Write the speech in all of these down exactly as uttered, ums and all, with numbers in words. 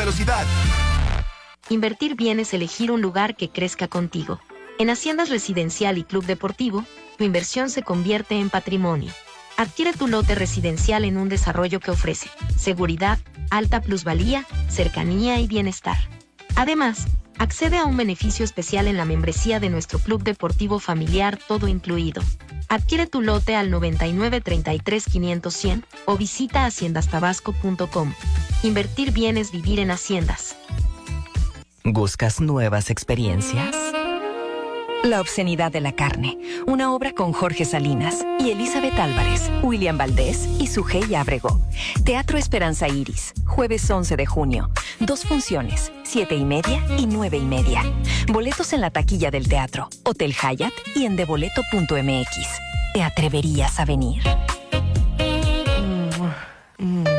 velocidad. Invertir bien es elegir un lugar que crezca contigo. En Haciendas Residencial y Club Deportivo, tu inversión se convierte en patrimonio. Adquiere tu lote residencial en un desarrollo que ofrece seguridad, alta plusvalía, cercanía y bienestar. Además, accede a un beneficio especial en la membresía de nuestro Club Deportivo Familiar, todo incluido. Adquiere tu lote al noventa y nueve, treinta y tres, quinientos, cien o visita haciendas tabasco punto com. Invertir bien es vivir en Haciendas. ¿Buscas nuevas experiencias? La obscenidad de la carne, una obra con Jorge Salinas y Elizabeth Álvarez, William Valdés y Sujei Ábrego. Teatro Esperanza Iris, jueves once de junio. Dos funciones, siete y media y nueve y media. Boletos en la taquilla del teatro, Hotel Hyatt y en deboleto punto m x. ¿Te atreverías a venir? Mm, mm.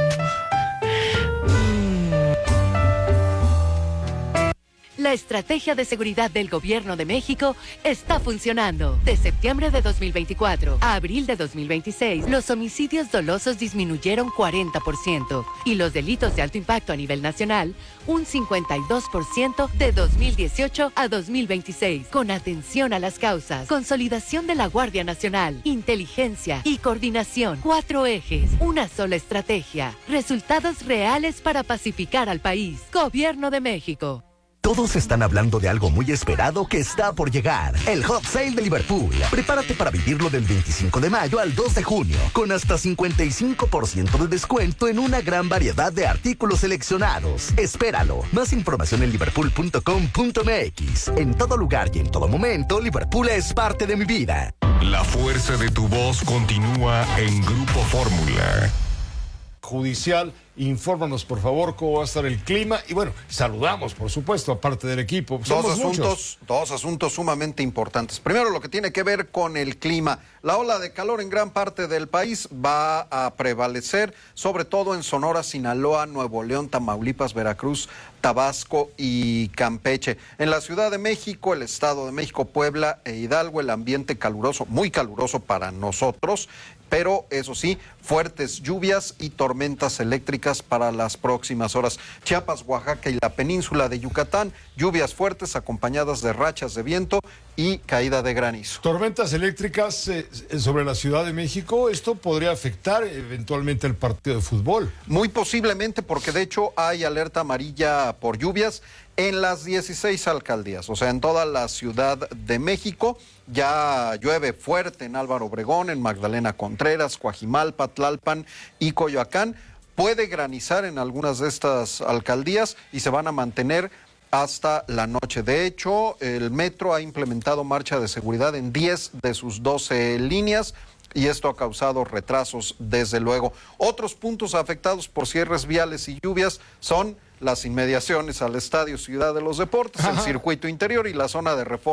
La estrategia de seguridad del Gobierno de México está funcionando. De septiembre de dos mil veinticuatro a abril de dos mil veintiséis, los homicidios dolosos disminuyeron cuarenta por ciento y los delitos de alto impacto a nivel nacional un cincuenta y dos por ciento de dos mil dieciocho a dos mil veintiséis. Con atención a las causas, consolidación de la Guardia Nacional, inteligencia y coordinación. Cuatro ejes, una sola estrategia. Resultados reales para pacificar al país. Gobierno de México. Todos están hablando de algo muy esperado que está por llegar. El Hot Sale de Liverpool. Prepárate para vivirlo del veinticinco de mayo al dos de junio, con hasta cincuenta y cinco por ciento de descuento en una gran variedad de artículos seleccionados. Espéralo. Más información en liverpool punto com punto m x. En todo lugar y en todo momento, Liverpool es parte de mi vida. La fuerza de tu voz continúa en Grupo Fórmula. Judicial, infórmanos por favor cómo va a estar el clima y bueno, saludamos por supuesto a parte del equipo. Dos Somos asuntos, muchos. dos asuntos sumamente importantes. Primero, lo que tiene que ver con el clima. La ola de calor en gran parte del país va a prevalecer, sobre todo en Sonora, Sinaloa, Nuevo León, Tamaulipas, Veracruz, Tabasco y Campeche. En la Ciudad de México, el Estado de México, Puebla e Hidalgo, el ambiente caluroso, muy caluroso para nosotros, pero eso sí, fuertes lluvias y tormentas eléctricas para las próximas horas. Chiapas, Oaxaca y la península de Yucatán, lluvias fuertes acompañadas de rachas de viento y caída de granizo. Tormentas eléctricas eh, sobre la Ciudad de México, ¿esto podría afectar eventualmente el partido de fútbol? Muy posiblemente, porque de hecho hay alerta amarilla por lluvias en las dieciséis alcaldías, o sea, en toda la Ciudad de México. Ya llueve fuerte en Álvaro Obregón, en Magdalena Contreras, Coajimalpa, Tlalpan y Coyoacán. Puede granizar en algunas de estas alcaldías y se van a mantener hasta la noche. De hecho, el metro ha implementado marcha de seguridad en diez de sus doce líneas y esto ha causado retrasos, desde luego. Otros puntos afectados por cierres viales y lluvias son las inmediaciones al Estadio Ciudad de los Deportes, el circuito interior y la zona de Reforma